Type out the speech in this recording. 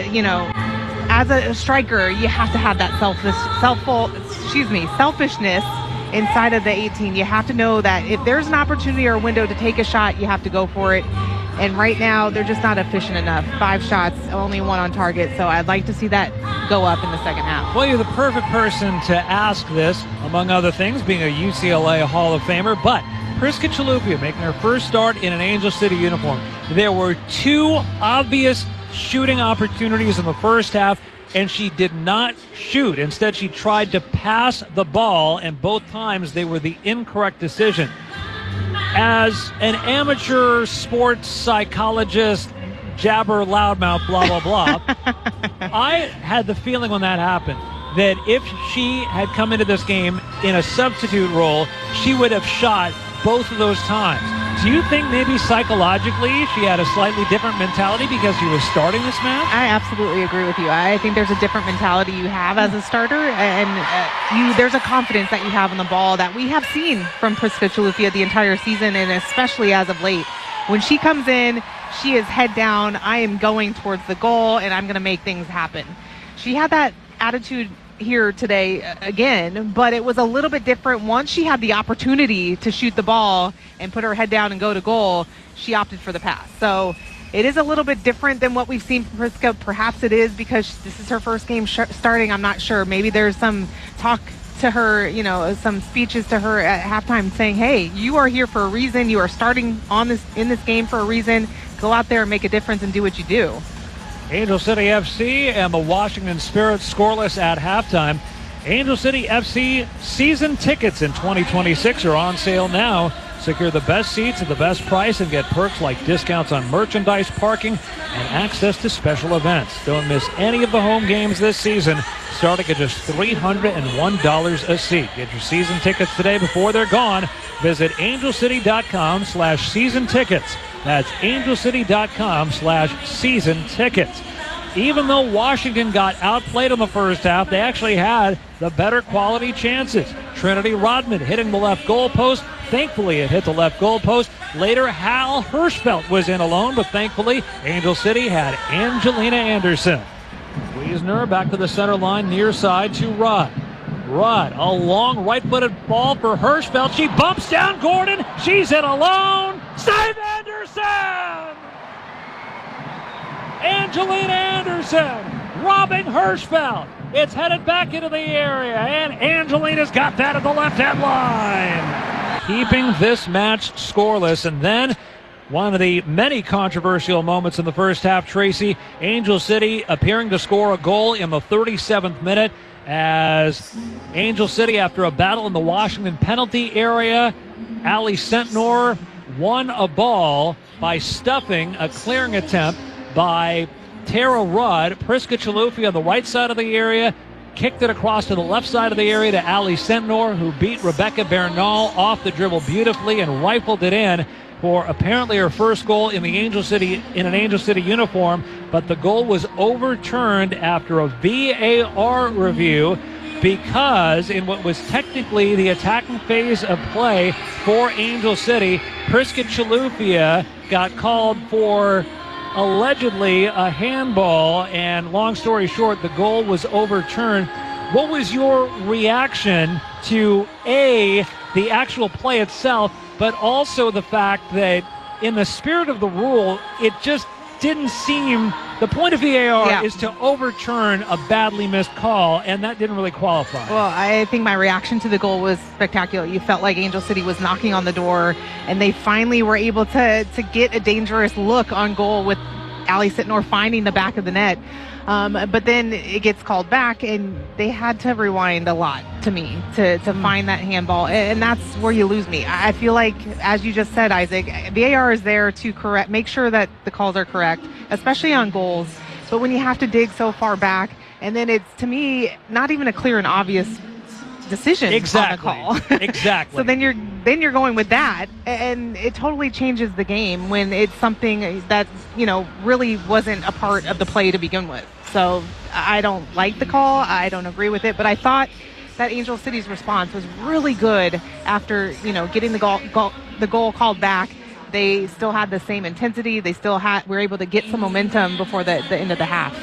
as a striker, you have to have that selfishness inside of the 18. You have to know that if there's an opportunity or a window to take a shot, you have to go for it. And right now, they're just not efficient enough. 5 shots, only 1 on target. So I'd like to see that go up in the second half. Well, you're the perfect person to ask this, among other things, being a UCLA Hall of Famer. But Priska Chilufya making her first start in an Angel City uniform. There were 2 obvious shooting opportunities in the first half, and she did not shoot. Instead, she tried to pass the ball, and both times they were the incorrect decision. As an amateur sports psychologist, jabber, loudmouth, blah, blah, blah, I had the feeling when that happened that if she had come into this game in a substitute role, she would have shot both of those times. Do you think maybe psychologically she had a slightly different mentality because she was starting this match? I absolutely agree with you. I think there's a different mentality you have as a starter, and there's a confidence that you have in the ball that we have seen from Priska Chilufya the entire season, and especially as of late. When she comes in, she is head down. I am going towards the goal, and I'm going to make things happen. She had that attitude here today again, but it was a little bit different. Once she had the opportunity to shoot the ball and put her head down and go to goal, she opted for the pass. So it is a little bit different than what we've seen from Priska. Perhaps it is because this is her first game starting. I'm not sure. Maybe there's some talk to her, some speeches to her at halftime saying, hey, you are here for a reason. You are starting in this game for a reason. Go out there and make a difference and do what you do. Angel City FC and the Washington Spirit scoreless at halftime. Angel City FC season tickets in 2026 are on sale now. Secure the best seats at the best price and get perks like discounts on merchandise, parking, and access to special events. Don't miss any of the home games this season, starting at just $301 a seat. Get your season tickets today before they're gone. Visit angelcity.com/season tickets. That's angelcity.com/season tickets. Even though Washington got outplayed in the first half, they actually had the better quality chances. Trinity Rodman hitting the left goal post. Thankfully, it hit the left goal post. Later, Hal Hirschfeld was in alone, but thankfully, Angel City had Angelina Anderson. Wiesner back to the center line, near side to Rudd. Rudd, a long right-footed ball for Hirschfeld. She bumps down Gordon. She's in alone. Save Anderson! Angelina Anderson robbing Hirschfeld. It's headed back into the area, and Angelina's got that at the left-hand line. Keeping this match scoreless, and then one of the many controversial moments in the first half, Tracy, Angel City appearing to score a goal in the 37th minute as Angel City, after a battle in the Washington penalty area, Ali Sentnor won a ball by stuffing a clearing attempt by Tara Rudd. Priska Chilufya on the right side of the area kicked it across to the left side of the area to Ali Sentnor, who beat Rebecca Bernal off the dribble beautifully and rifled it in for apparently her first goal in an Angel City uniform. But the goal was overturned after a VAR review because in what was technically the attacking phase of play for Angel City, Priska Chilufya got called for allegedly a handball, and long story short, the goal was overturned. What was your reaction to the actual play itself, but also the fact that in the spirit of the rule, it just didn't seem, the point of VAR is to overturn a badly missed call, and that didn't really qualify. Well, I think my reaction to the goal was spectacular. You felt like Angel City was knocking on the door, and they finally were able to get a dangerous look on goal with Ali Sentnor finding the back of the net. But then it gets called back, and they had to rewind a lot to me to find that handball. And that's where you lose me. I feel like, as you just said, Isaac, VAR is there to make sure that the calls are correct, especially on goals. But when you have to dig so far back, and then it's, to me, not even a clear and obvious decision on the call. Exactly. So then you're going with that, and it totally changes the game when it's something that, really wasn't a part of the play to begin with. So I don't like the call. I don't agree with it, but I thought that Angel City's response was really good after, getting the goal called back. They still had the same intensity. They still were able to get some momentum before the end of the half.